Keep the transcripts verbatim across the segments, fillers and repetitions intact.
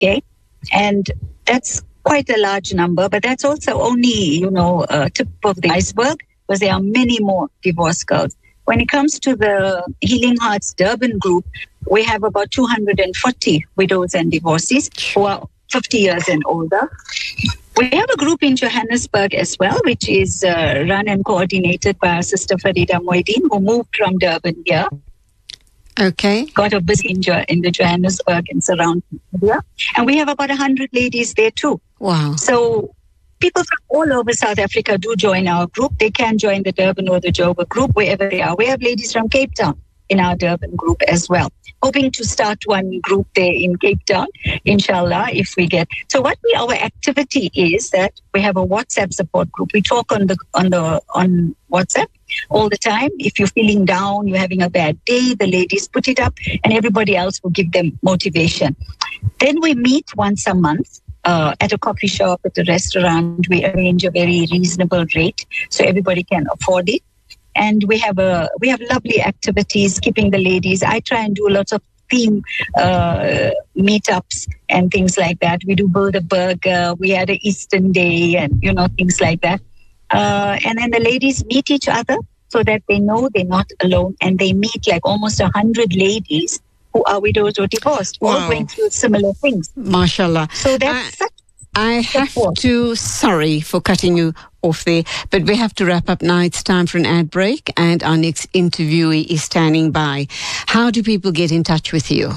Okay, and that's quite a large number, but that's also only, you know, a tip of the iceberg, because there are many more divorced girls. When it comes to the Healing Hearts Durban group, we have about two hundred forty widows and divorcees who are fifty years and older. We have a group in Johannesburg as well, which is uh, run and coordinated by our sister Farida Moedin, who moved from Durban here. Okay. Got a busy in, jo- in the Johannesburg and surrounding area. And we have about one hundred ladies there too. Wow. So people from all over South Africa do join our group. They can join the Durban or the Joburg group, wherever they are. We have ladies from Cape Town in our Durban group as well. Hoping to start one group there in Cape Town, inshallah, if we get. So what we, our activity is that we have a WhatsApp support group. We talk on the on the on WhatsApp all the time. If you're feeling down, you're having a bad day, the ladies put it up and everybody else will give them motivation. Then we meet once a month uh, at a coffee shop, at a restaurant. We arrange a very reasonable rate so everybody can afford it. And we have a we have lovely activities, keeping the ladies. I try and do lots of theme uh, meetups and things like that. We do Build a Burger. We had an Eastern Day and, you know, things like that. Uh, and then the ladies meet each other so that they know they're not alone. And they meet like almost a hundred ladies who are widows or divorced, wow. all going through similar things. MashaAllah. So that's I, such I have support. to, sorry for cutting you off there, but we have to wrap up now. It's time for an ad break and our next interviewee is standing by. How do people get in touch with you?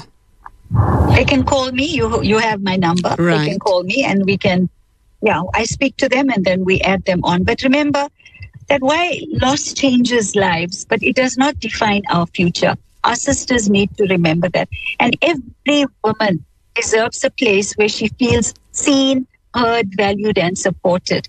They can call me. You you have my number. Right. They can call me and we can, yeah, I speak to them and then we add them on. But remember that why loss changes lives, but it does not define our future. Our sisters need to remember that. And every woman deserves a place where she feels seen, heard, valued, and supported.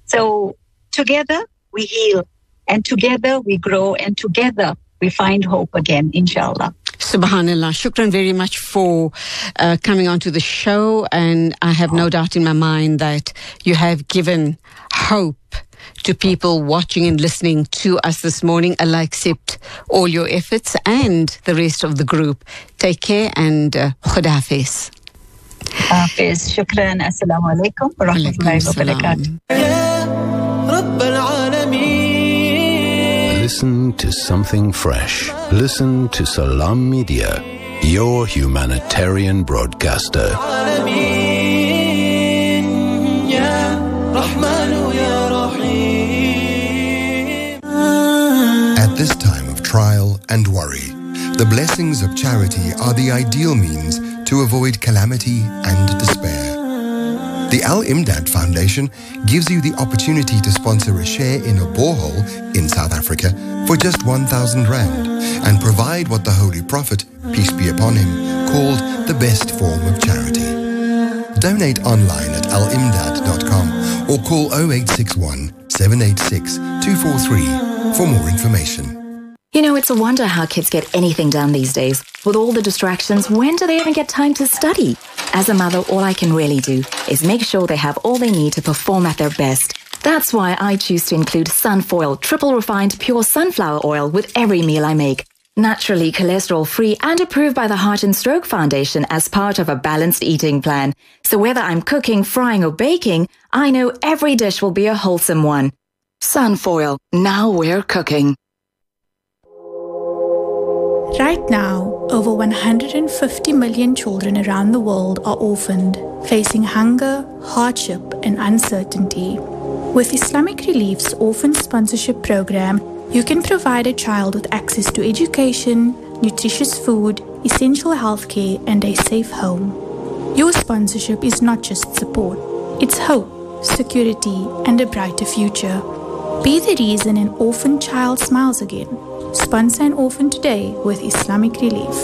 So together we heal, and together we grow, and together we find hope again, inshallah. Subhanallah. Shukran very much for uh, coming onto the show, and I have no doubt in my mind that you have given hope to people watching and listening to us this morning. Allah accept all your efforts and the rest of the group. Take care and uh, Khuda Hafiz. Hafiz. Shukran. Assalamu alaikum wa rahmatullahi wa barakatuh. Listen to something fresh. Listen to Salam Media, your humanitarian broadcaster. At this time of trial and worry, the blessings of charity are the ideal means to avoid calamity and despair. The Al-Imdad Foundation gives you the opportunity to sponsor a share in a borehole in South Africa for just one thousand rand and provide what the Holy Prophet, peace be upon him, called the best form of charity. Donate online at al imdad dot com or call oh eight six one, seven eight six, two four three for more information. You know, it's a wonder how kids get anything done these days. With all the distractions, when do they even get time to study? As a mother, all I can really do is make sure they have all they need to perform at their best. That's why I choose to include Sunfoil, triple refined pure sunflower oil with every meal I make. Naturally cholesterol-free and approved by the Heart and Stroke Foundation as part of a balanced eating plan. So whether I'm cooking, frying or baking, I know every dish will be a wholesome one. Sunfoil, now we're cooking. Right now, over one hundred fifty million children around the world are orphaned, facing hunger, hardship, and uncertainty. With Islamic Relief's Orphan Sponsorship Program, you can provide a child with access to education, nutritious food, essential healthcare, and a safe home. Your sponsorship is not just support, it's hope, security, and a brighter future. Be the reason an orphan child smiles again. Sponsor an orphan today with Islamic Relief.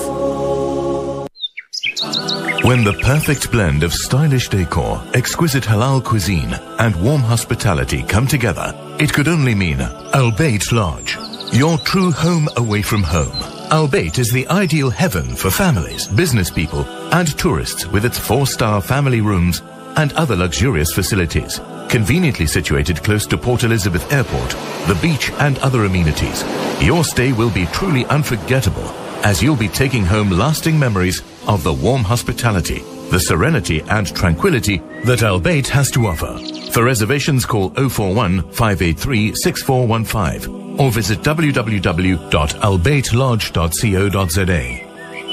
When the perfect blend of stylish decor, exquisite halal cuisine, and warm hospitality come together, it could only mean Al Bayt Lodge, your true home away from home. Al Bayt is the ideal heaven for families, business people, and tourists with its four-star family rooms and other luxurious facilities. Conveniently situated close to Port Elizabeth Airport, the beach and other amenities, your stay will be truly unforgettable as you'll be taking home lasting memories of the warm hospitality, the serenity and tranquility that Al Bayt has to offer. For reservations, call oh four one, five eight three, six four one five or visit w w w dot al bayt lodge dot co dot z a.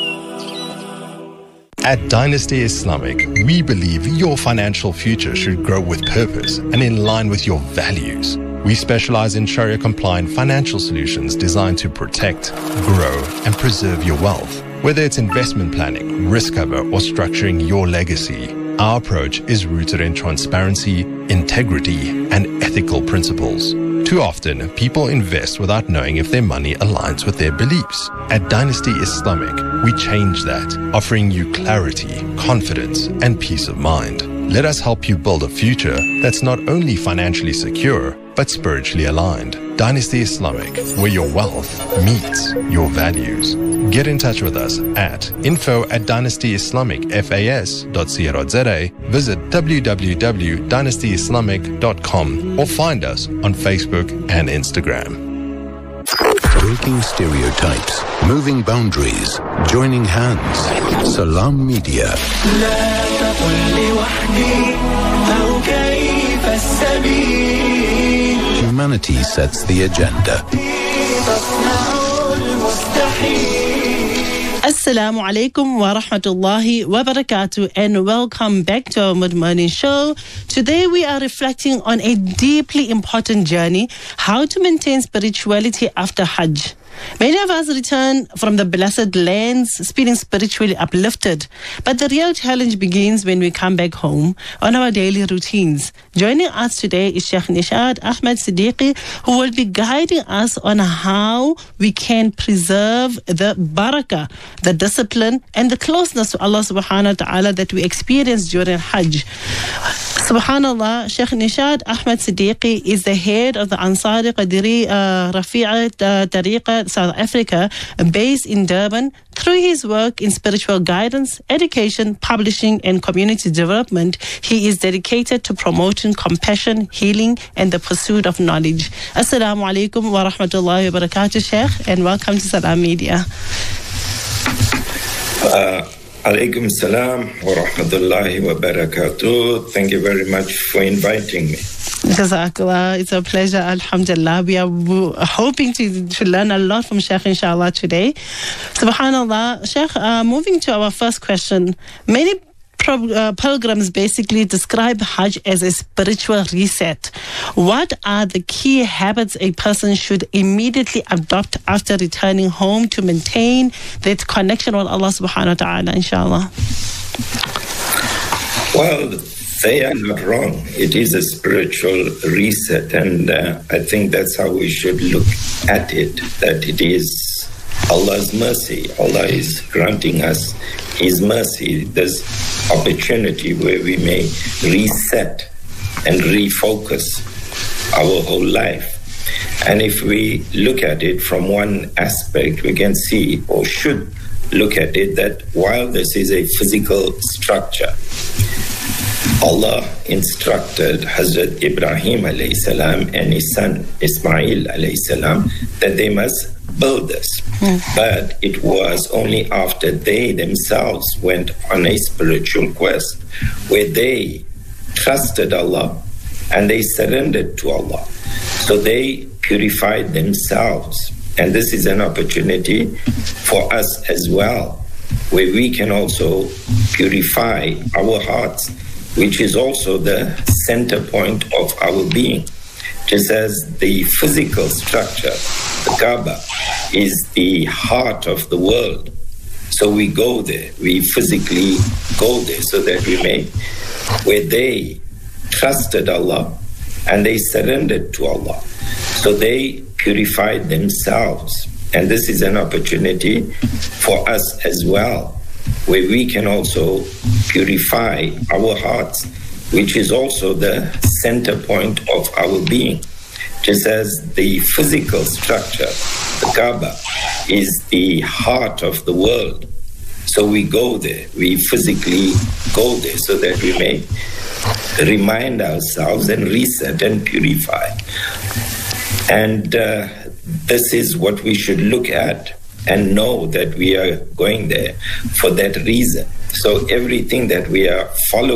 At Dynasty Islamic, we believe your financial future should grow with purpose and in line with your values. We specialize in Sharia-compliant financial solutions designed to protect, grow, and preserve your wealth. Whether it's investment planning, risk cover, or structuring your legacy, our approach is rooted in transparency, integrity, and ethical principles. Too often, people invest without knowing if their money aligns with their beliefs. At Dynasty Islamic, we change that, offering you clarity, confidence, and peace of mind. Let us help you build a future that's not only financially secure, but spiritually aligned. Dynasty Islamic, where your wealth meets your values. Get in touch with us at info at dynasty islamic fas dot co dot z a, visit w w w dot dynasty islamic dot com or find us on Facebook and Instagram. Breaking stereotypes, moving boundaries, joining hands. Salam Media. Humanity sets the agenda. Assalamu alaikum wa rahmatullahi wa barakatuh, and welcome back to our Mid Morning Show. Today we are reflecting on a deeply important journey, how to maintain spirituality after Hajj. Many of us return from the blessed lands feeling spiritually uplifted, but the real challenge begins when we come back home on our daily routines. Joining us today is Sheikh Nishad Ahmed Siddiqui, who will be guiding us on how we can preserve the barakah, the discipline, and the closeness to Allah subhanahu wa ta'ala that we experience during Hajj. Subhanallah, Sheikh Nishad Ahmed Siddiqui is the head of the Ansari Qadiri uh, Rafi'a uh, Tariqa South Africa, based in Durban. Through his work in spiritual guidance, education, publishing, and community development, he is dedicated to promoting compassion, healing, and the pursuit of knowledge. Assalamu alaikum wa rahmatullahi wa barakatuh, Sheikh, and welcome to Salam Media. Uh, alaikum salam wa rahmatullahi wa barakatuh. Thank you very much for inviting me. Jazakallah. It's a pleasure, alhamdulillah. We are hoping to, to learn a lot from Sheikh, inshallah, today. Subhanallah. Sheikh, uh, moving to our first question. Many pro- uh, pilgrims basically describe Hajj as a spiritual reset. What are the key habits a person should immediately adopt after returning home to maintain that connection with Allah subhanahu wa ta'ala, inshallah? Well, they are not wrong. It is a spiritual reset, and uh, I think that's how we should look at it, that it is Allah's mercy. Allah is granting us His mercy, this opportunity where we may reset and refocus our whole life. And if we look at it from one aspect, we can see, or should look at it, that while this is a physical structure, Allah instructed Hazrat Ibrahim alayhi salam and his son Ismail alayhi salam that they must build this. Mm. But it was only after they themselves went on a spiritual quest where they trusted Allah and they surrendered to Allah. So they purified themselves. And this is an opportunity for us as well, where we can also purify our hearts, which is also the center point of our being. Just as the physical structure, the Kaaba, is the heart of the world. So we go there, we physically go there so that we may, where they trusted Allah and they surrendered to Allah. So they purified themselves. And this is an opportunity for us as well, where we can also purify our hearts, which is also the center point of our being. Just as the physical structure, the Kaaba, is the heart of the world. So we go there, we physically go there so that we may remind ourselves and reset and purify. And uh, this is what we should look at and know that we are going there for that reason. So everything that we are following